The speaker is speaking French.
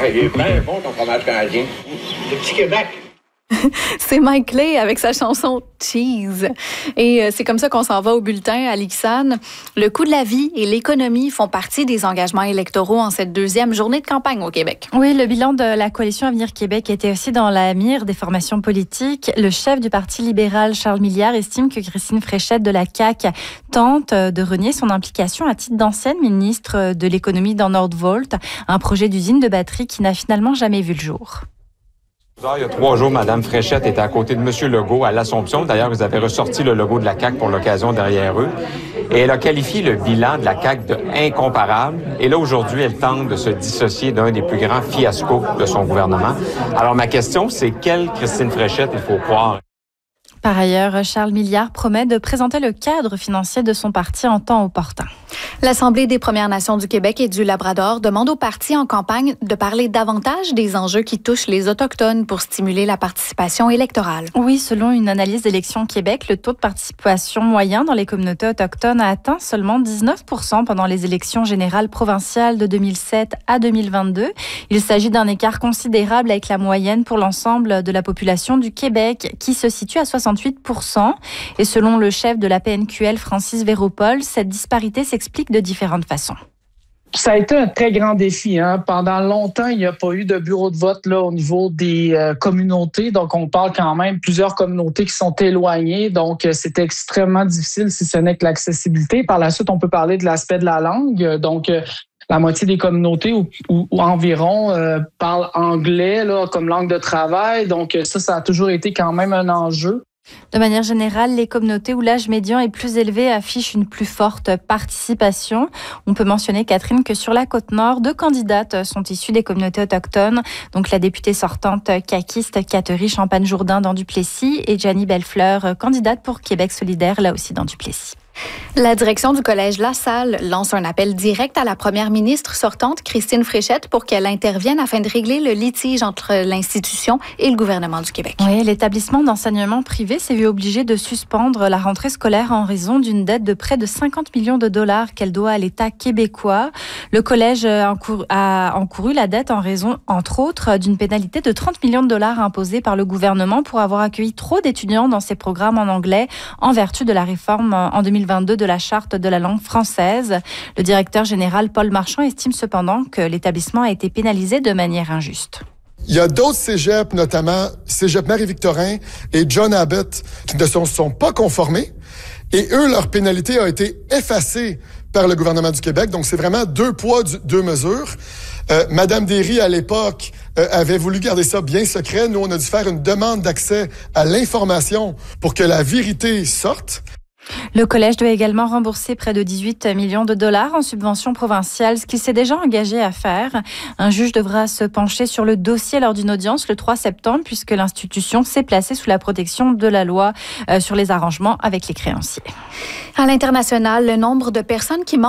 il est bien bon ton fromage canadien. Le petit Québec. C'est Mike Clay avec sa chanson Cheese. Et c'est comme ça qu'on s'en va au bulletin à l'Ixane. Le coût de la vie et l'économie font partie des engagements électoraux en cette deuxième journée de campagne au Québec. Oui, le bilan de la coalition Avenir Québec était aussi dans la mire des formations politiques. Le chef du Parti libéral, Charles Milliard, estime que Christine Fréchette de la CAQ tente de renier son implication à titre d'ancienne ministre de l'économie dans Nordvolt, un projet d'usine de batterie qui n'a finalement jamais vu le jour. Il y a 3 jours, Mme Fréchette était à côté de M. Legault à l'Assomption. D'ailleurs, vous avez ressorti le logo de la CAQ pour l'occasion derrière eux. Et elle a qualifié le bilan de la CAQ de incomparable. Et là, aujourd'hui, elle tente de se dissocier d'un des plus grands fiascos de son gouvernement. Alors, ma question, c'est quelle Christine Fréchette il faut croire? Par ailleurs, Charles Milliard promet de présenter le cadre financier de son parti en temps opportun. L'Assemblée des Premières Nations du Québec et du Labrador demande aux partis en campagne de parler davantage des enjeux qui touchent les Autochtones pour stimuler la participation électorale. Oui, selon une analyse d'Élections Québec, le taux de participation moyen dans les communautés autochtones a atteint seulement 19% pendant les élections générales provinciales de 2007 à 2022. Il s'agit d'un écart considérable avec la moyenne pour l'ensemble de la population du Québec qui se situe à 68%. Et selon le chef de la PNQL, Francis Véropol, cette disparité s'explique de différentes façons. Ça a été un très grand défi. Pendant longtemps, il n'y a pas eu de bureau de vote là, au niveau des communautés. Donc, on parle quand même plusieurs communautés qui sont éloignées. Donc, c'était extrêmement difficile si ce n'est que l'accessibilité. Par la suite, on peut parler de l'aspect de la langue. Donc, la moitié des communautés ou environ parlent anglais là, comme langue de travail. Donc, ça a toujours été quand même un enjeu. De manière générale, les communautés où l'âge médian est plus élevé affichent une plus forte participation. On peut mentionner, Catherine, que sur la Côte-Nord, 2 candidates sont issues des communautés autochtones. Donc la députée sortante caquiste Catherine Champagne-Jourdain dans Duplessis et Gianni Bellefleur, candidate pour Québec solidaire, là aussi dans Duplessis. La direction du Collège La Salle lance un appel direct à la première ministre sortante, Christine Fréchette, pour qu'elle intervienne afin de régler le litige entre l'institution et le gouvernement du Québec. Oui, l'établissement d'enseignement privé s'est vu obligé de suspendre la rentrée scolaire en raison d'une dette de près de 50 millions de dollars qu'elle doit à l'État québécois. Le collège a encouru la dette en raison, entre autres, d'une pénalité de 30 millions de dollars imposée par le gouvernement pour avoir accueilli trop d'étudiants dans ses programmes en anglais en vertu de la réforme en 2022 de la Charte de la langue française. Le directeur général Paul Marchand estime cependant que l'établissement a été pénalisé de manière injuste. Il y a d'autres cégeps, notamment Cégep Marie-Victorin et John Abbott, qui ne se sont pas conformés. Et eux, leur pénalité a été effacée par le gouvernement du Québec. Donc, c'est vraiment 2 poids, 2 mesures. Madame Derry, à l'époque, avait voulu garder ça bien secret. Nous, on a dû faire une demande d'accès à l'information pour que la vérité sorte. Le collège doit également rembourser près de 18 millions de dollars en subventions provinciales, ce qu'il s'est déjà engagé à faire. Un juge devra se pencher sur le dossier lors d'une audience le 3 septembre, puisque l'institution s'est placée sous la protection de la loi sur les arrangements avec les créanciers. À l'international, le nombre de personnes qui